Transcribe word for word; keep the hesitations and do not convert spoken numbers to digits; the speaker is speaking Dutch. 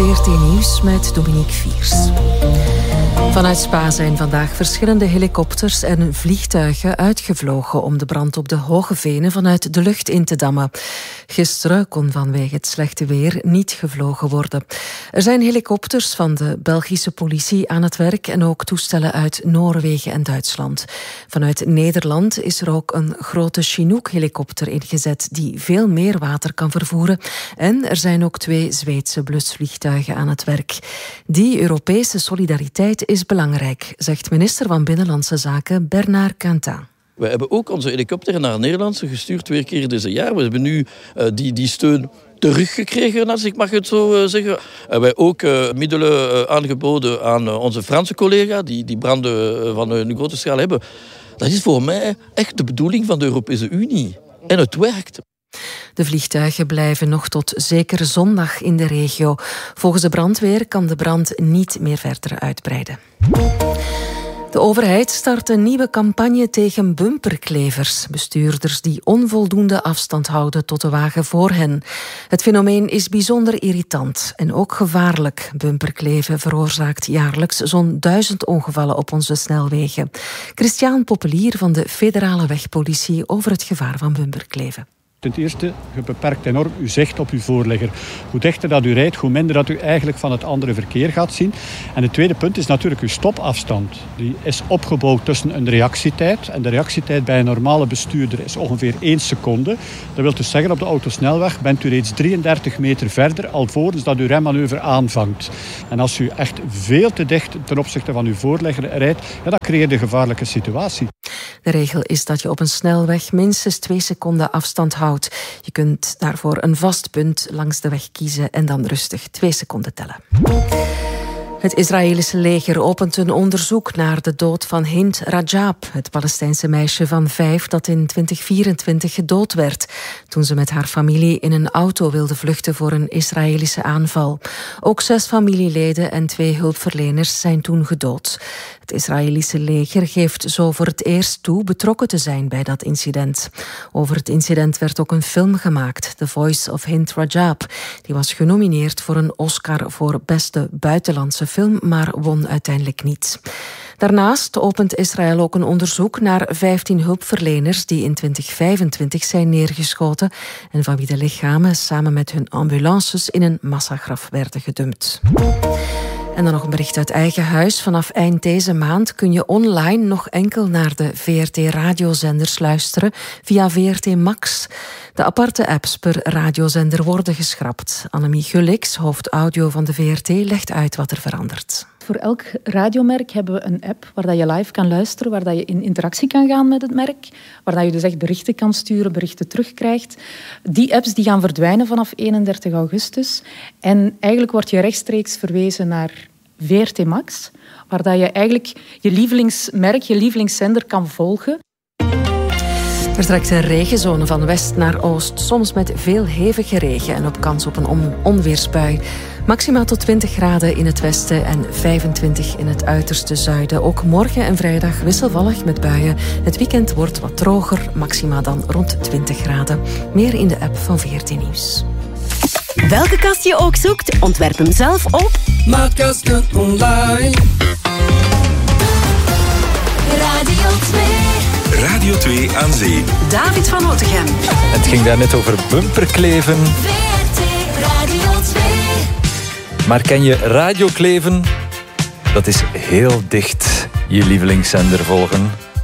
V R T Nieuws met Dominique Viers. Vanuit Spa zijn vandaag verschillende helikopters en vliegtuigen uitgevlogen om de brand op de Hoge Venen vanuit de lucht in te dammen. Gisteren kon vanwege het slechte weer niet gevlogen worden. Er zijn helikopters van de Belgische politie aan het werk en ook toestellen uit Noorwegen en Duitsland. Vanuit Nederland is er ook een grote Chinook-helikopter ingezet die veel meer water kan vervoeren. En er zijn ook twee Zweedse blusvliegtuigen aan het werk. Die Europese solidariteit is belangrijk, zegt minister van Binnenlandse Zaken Bernard Quentin. We hebben ook onze helikopter naar Nederland gestuurd twee keer deze jaar. We hebben nu uh, die, die steun teruggekregen, als ik mag het zo uh, zeggen. En wij ook uh, middelen uh, aangeboden aan uh, onze Franse collega, die, die branden uh, van uh, een grote schaal hebben. Dat is voor mij echt de bedoeling van de Europese Unie. En het werkt. De vliegtuigen blijven nog tot zeker zondag in de regio. Volgens de brandweer kan de brand niet meer verder uitbreiden. De overheid start een nieuwe campagne tegen bumperklevers. Bestuurders die onvoldoende afstand houden tot de wagen voor hen. Het fenomeen is bijzonder irritant en ook gevaarlijk. Bumperkleven veroorzaakt jaarlijks zo'n duizend ongevallen op onze snelwegen. Christian Popelier van de Federale Wegpolitie over het gevaar van bumperkleven. Ten eerste, je beperkt enorm uw zicht op uw voorligger. Hoe dichter dat u rijdt, hoe minder dat u eigenlijk van het andere verkeer gaat zien. En het tweede punt is natuurlijk uw stopafstand. Die is opgebouwd tussen een reactietijd. En de reactietijd bij een normale bestuurder is ongeveer één seconde. Dat wil dus zeggen, op de autosnelweg bent u reeds drieëndertig meter verder alvorens dat uw remmanoeuvre aanvangt. En als u echt veel te dicht ten opzichte van uw voorligger rijdt, ja, dan creëer je een gevaarlijke situatie. De regel is dat je op een snelweg minstens twee seconden afstand houdt. Je kunt daarvoor een vast punt langs de weg kiezen en dan rustig twee seconden tellen. Het Israëlische leger opent een onderzoek naar de dood van Hind Rajab, het Palestijnse meisje van vijf dat in twintig vierentwintig gedood werd toen ze met haar familie in een auto wilde vluchten voor een Israëlische aanval. Ook zes familieleden en twee hulpverleners zijn toen gedood. Het Israëlische leger geeft zo voor het eerst toe betrokken te zijn bij dat incident. Over het incident werd ook een film gemaakt, The Voice of Hind Rajab. Die was genomineerd voor een Oscar voor beste buitenlandse film, maar won uiteindelijk niet. Daarnaast opent Israël ook een onderzoek naar vijftien hulpverleners die in twintig vijfentwintig zijn neergeschoten en van wie de lichamen samen met hun ambulances in een massagraf werden gedumpt. En dan nog een bericht uit eigen huis. Vanaf eind deze maand kun je online nog enkel naar de V R T-radiozenders luisteren via V R T Max. De aparte apps per radiozender worden geschrapt. Annemie Gullix, hoofd audio van de V R T, legt uit wat er verandert. Voor elk radiomerk hebben we een app waar je live kan luisteren, waar je in interactie kan gaan met het merk, waar je dus echt berichten kan sturen, berichten terugkrijgt. Die apps die gaan verdwijnen vanaf eenendertig augustus. En eigenlijk word je rechtstreeks verwezen naar V R T Max, waar je eigenlijk je lievelingsmerk, je lievelingszender kan volgen. Er trekt een regenzone van west naar oost, soms met veel hevige regen en op kans op een on- onweersbui. Maxima tot twintig graden in het westen en vijfentwintig in het uiterste zuiden. Ook morgen en vrijdag wisselvallig met buien. Het weekend wordt wat droger, maxima dan rond twintig graden. Meer in de app van V R T Nieuws. Welke kast je ook zoekt, ontwerp hem zelf op Maatkasten online. Radio twee. Radio twee aan zee. David van Otegem. Het ging daar net over bumperkleven. V R T Radio twee. Maar ken je radiokleven? Dat is heel dicht je lievelingszender volgen.